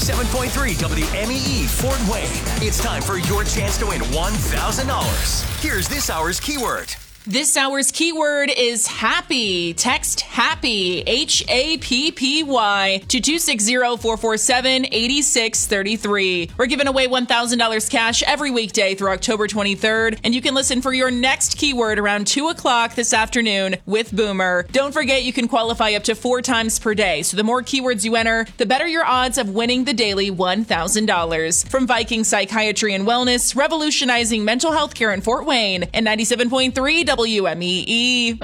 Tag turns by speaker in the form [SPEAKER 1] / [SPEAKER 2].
[SPEAKER 1] 97.3 WMEE Fort Wayne. It's time for your chance to win $1,000. Here's this hour's keyword.
[SPEAKER 2] This hour's keyword is happy. Text HAPPY, HAPPY, to 260-447-8633. We're giving away $1,000 cash every weekday through October 23rd, and you can listen for your next keyword around 2 o'clock this afternoon with Boomer. Don't forget you can qualify up to 4 times per day, so the more keywords you enter, the better your odds of winning the daily $1,000. From Viking Psychiatry and Wellness, revolutionizing mental health care in Fort Wayne, and 97.3 WMEE.